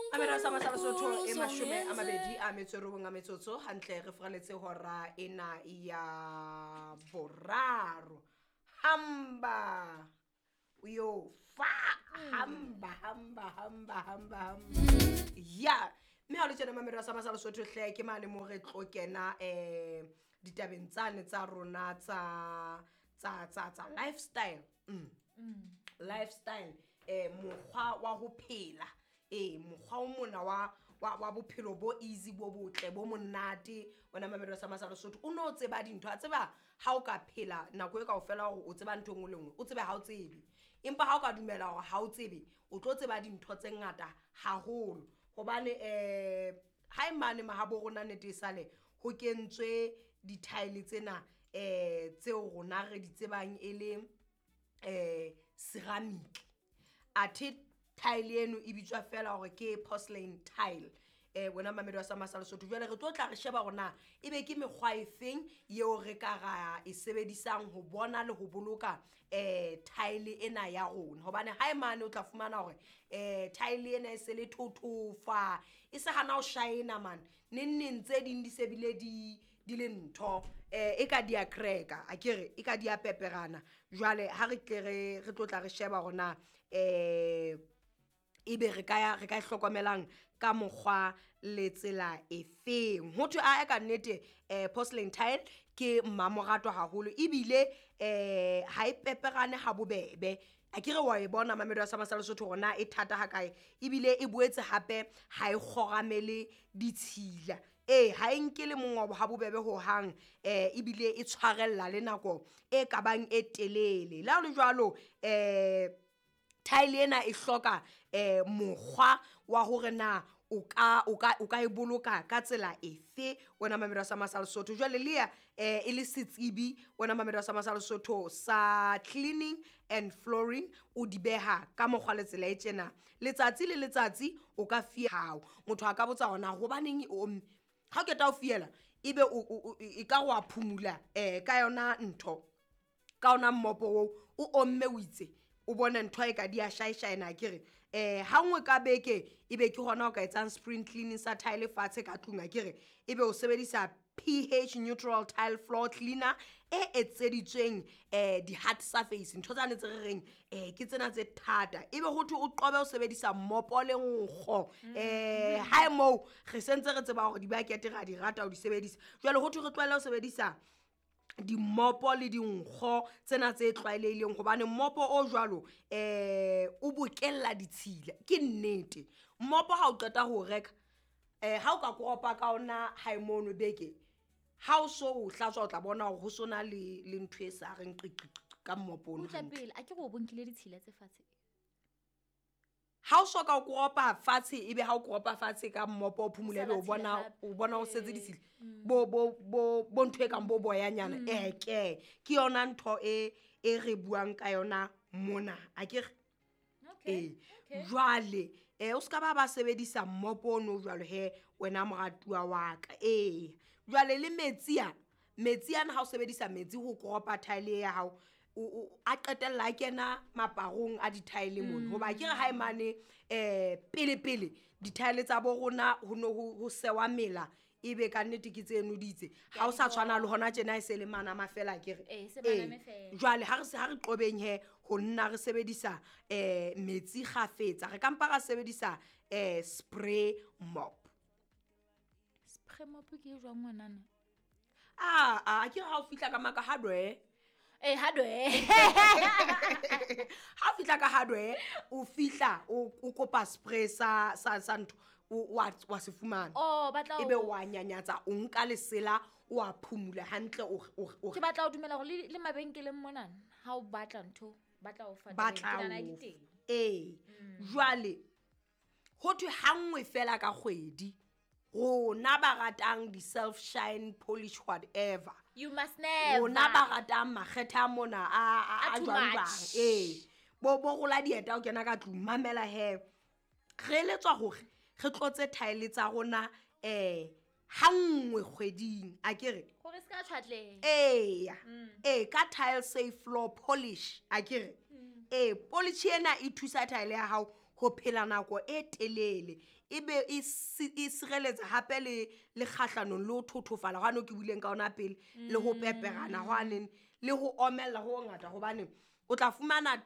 Amera sama sa Lesotho e mashome a mabedi a metso robong a metsotso hantle re fraletse hora ena ya boraro hamba uyo fa hamba ya me ha le tsena mamera sama sa Lesotho hle ke mane mo re tlo kena ditabeng tsane tsa rona tsa lifestyle lifestyle mokgwa wa ho phela mokgwa o mona wa bophelo bo easy bo botle bo monate wena mamelo sa masalo Lesotho o no tseba dintho a tseba ha o ka phela nako e kaofela hore o tseba ntho engwe le engwe o tsebe ha o tsebe empa ha o ka dumela hore ha o tsebe o tlo tseba dintho tse ngata haholo hobane ha imane mahabo rona nete sale ho kentswe di-tile tsena tseo rona re di tsebang e le ceramic athe tile eno e bitswa fela hore ke porcelain tile wena mamedo sa masalo Lesotho jwale re tlo tla re sheba rona ebe ke mekgwa efeng yeo re ka ra e sebedisang ho bona le ho boloka tile ena ya rona hobane ha emane o tla fumana hore tile ena e se le thothofa e se hana o shine man neng tse ding di se bile di le ntho e ka dia cracka akere e ka dia peperana jwale ha re tlo tla re sheba rona ebe re ka hlokomelang ka mokgwa le tsela efeng ho thwe a ka nnete porcelain tile ke mmamorato haholo ebile ha e peperane ha bobebe akere wa e bona mamedo sa masalo Lesotho rona e thata ha kae ebile e boetse hape ha e kgoramele ditshila ha e nke le mongobo ha bobebe ho hang ebile e tshwarella le nako e kabang e telele la le jwalo tile ena e hloka mokgwa wa hore na o ka e boloka ka tsela efe wena mamedo sa masalo Lesotho jwale le e le setsibi wena mamedo sa masalo Lesotho sa cleaning and flooring o di beha ka mokgwa le tsela e tjena letsatsi le letsatsi o ka fia hao motho a ka botsa hona go baneng ha ke ta o fiela ebe e ka go a phumula ka yona ntho ka ona mmopo o omme o itse o bona ntho e ka dia shine akere ha ngwe ka beke ebe ke hona o ka etsang spring cleaning sa tile fatshe ka tlung akere ebe o sebedisa pH neutral tile floor cleaner etseditsweng di hard surface ntho tsane tse re reng ke tsena tse thata ebe ho thwe o qobe o sebedisa mmopo le nkgo ha mo re sentse re tseba hore di bakete ra di rata o di sebedisa jwale ho thwe re tlohela o sebedisa di mmopo le dinkgo tsena tse tlwaelehileng hobane mmopo o jwalo o bokella ditshila ke nnete mmopo ha o qeta ho reka ha o ka kopa ka ona ha imono beke ha o so o hlatswa o tla bona hore ho sona le ntho e sa reng qiqi ka mmopo o tla pele a ke go bonkile ditshila tse fatshe ha o soka o kopa fatshe ebe ha o kopa fatshe ka mmopo o phumule ebe o bona o setse ditshila bo ntho e kang bo boyanyana ke yona ntho e re buang ka yona mona akere jwale o ska ba sebedisa mmopo no jwalo he wena moratuwa wa ka jwale le metsi ana ha o sebedisa metsi ho kopa tile ya hao a qetella kena maparong a di-tile mona hoba ke re ha emane pele di-tile tsa bo rona ho sewa mela ebe ka nnete ke tseno ditse ha o sa tshwana le hona tjena e se le mana mafela akere jwale ha re qobeng he ho nna re sebedisa metsi khafetsa re ka mpa ra sebedisa spray mop ke jwa ngwanana ke ha o fihla ka maka hardware hardware ha fihla ka hardware o fihla o kopa spray sa ntho wa se fumana ebe wa nyanyatsa o nka lesela o a phumula hantle o ke batla o dumela gore le mabenkeleng mona ha o batla ntho batla o fa dina diteng jwale ho thwe hangwe fela ka kgwedi rona ba ratang di self shine polish whatever you must never rona ba ratang makgetha mona a jwang bo gola dieta o kena ka tlung mamela he re letswa hore re tlotse tile tsa rona hangwe kgweding akere gore ska tshwatle ka tile safe floor polish akere polish ena e thusa tile ya hao ho phela nako e telele ebe e sireletsa hape le kgahlanong le ho thothofala hwane ke buileng ka ona pele le ho peperana hwane le ho omella ho ngata hobane o tla fumana